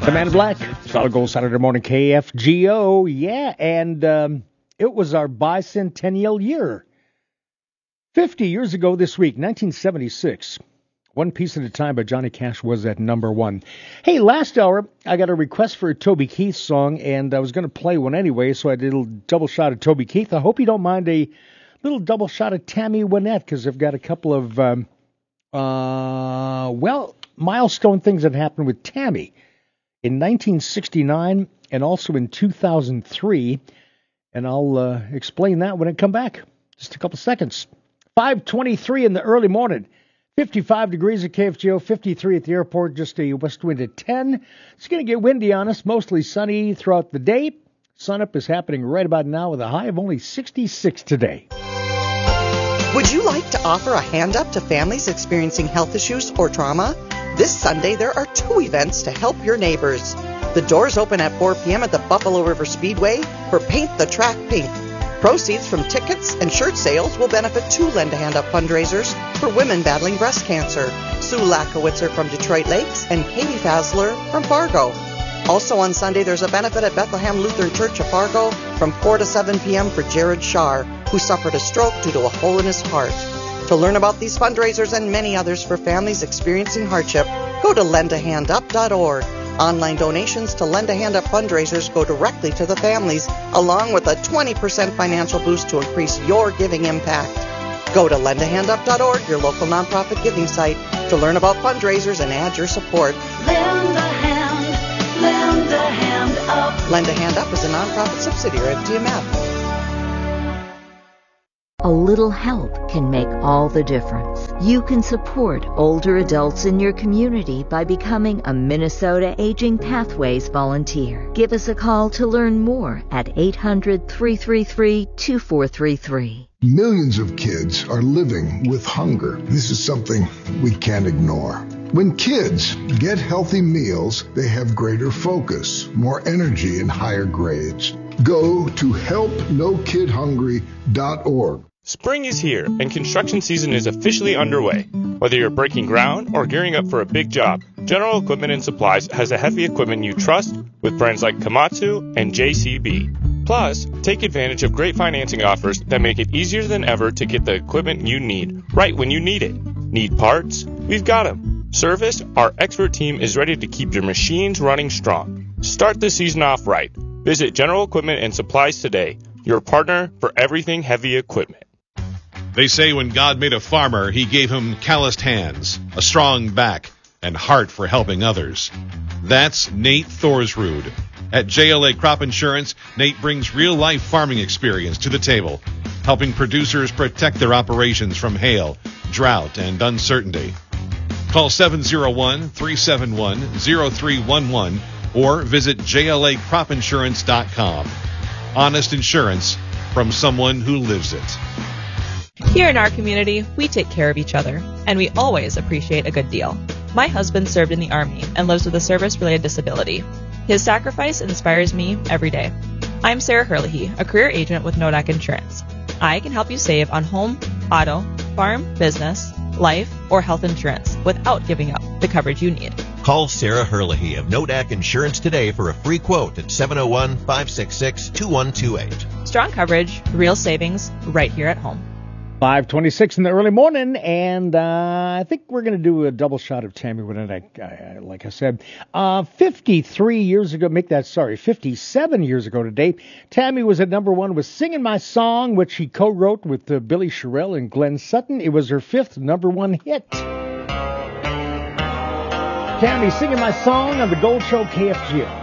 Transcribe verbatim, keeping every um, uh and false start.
The Man in Black, Solid Gold Saturday morning, K F G O. Yeah, and um, it was our bicentennial year. fifty years ago this week, nineteen seventy-six. One Piece at a Time by Johnny Cash was at number one. Hey, last hour, I got a request for a Toby Keith song, and I was going to play one anyway, so I did a little double shot of Toby Keith. I hope you don't mind a little double shot of Tammy Wynette, because I've got a couple of, um, uh, well, milestone things that happened with Tammy in nineteen sixty-nine and also in two thousand three, and I'll uh, explain that when I come back. Just a couple seconds. five twenty-three in the early morning. fifty-five degrees at K F G O, fifty-three at the airport, just a west wind at ten. It's going to get windy on us, mostly sunny throughout the day. Sunup is happening right about now with a high of only sixty-six today. Would you like to offer a hand up to families experiencing health issues or trauma? This Sunday, there are two events to help your neighbors. The doors open at four p.m. at the Buffalo River Speedway for Paint the Track Pink. Proceeds from tickets and shirt sales will benefit two Lend a Hand Up fundraisers for women battling breast cancer. Sue Lakowitzer from Detroit Lakes and Katie Fasler from Fargo. Also on Sunday, there's a benefit at Bethlehem Lutheran Church of Fargo from four to seven p.m. for Jared Shar, who suffered a stroke due to a hole in his heart. To learn about these fundraisers and many others for families experiencing hardship, go to lend a hand up dot org. Online donations to Lend a Hand Up fundraisers go directly to the families, along with a twenty percent financial boost to increase your giving impact. Go to lend a hand up dot org, your local nonprofit giving site, to learn about fundraisers and add your support. Lend a hand, lend a hand up. Lend a Hand Up is a nonprofit subsidiary of T M F. A little help can make all the difference. You can support older adults in your community by becoming a Minnesota Aging Pathways volunteer. Give us a call to learn more at eight hundred, three three three, two four three three. Millions of kids are living with hunger. This is something we can't ignore. When kids get healthy meals, they have greater focus, more energy, and higher grades. Go to help no kid hungry dot org. Spring is here, and construction season is officially underway. Whether you're breaking ground or gearing up for a big job, General Equipment and Supplies has the heavy equipment you trust with brands like Komatsu and J C B. Plus, take advantage of great financing offers that make it easier than ever to get the equipment you need right when you need it. Need parts? We've got them. Service? Our expert team is ready to keep your machines running strong. Start the season off right. Visit General Equipment and Supplies today, your partner for everything heavy equipment. They say when God made a farmer, he gave him calloused hands, a strong back, and heart for helping others. That's Nate Thorsrud. At J L A Crop Insurance, Nate brings real-life farming experience to the table, helping producers protect their operations from hail, drought, and uncertainty. Call seven oh one, three seven one, oh three one one or visit J L A crop insurance dot com. Honest insurance from someone who lives it. Here in our community, we take care of each other, and we always appreciate a good deal. My husband served in the Army and lives with a service-related disability. His sacrifice inspires me every day. I'm Sarah Herlihy, a career agent with Nodak Insurance. I can help you save on home, auto, farm, business, life, or health insurance without giving up the coverage you need. Call Sarah Herlihy of Nodak Insurance today for a free quote at seven oh one, five six six, two one two eight. Strong coverage, real savings, right here at home. five twenty-six in the early morning, and uh, I think we're going to do a double shot of Tammy Wynette, I, I, like I said. Uh, fifty-three years ago, make that, sorry, fifty-seven years ago today, Tammy was at number one with Singing My Song, which she co-wrote with uh, Billy Sherrill and Glenn Sutton. It was her fifth number one hit. Tammy Singing My Song on the Gold Show K F G O.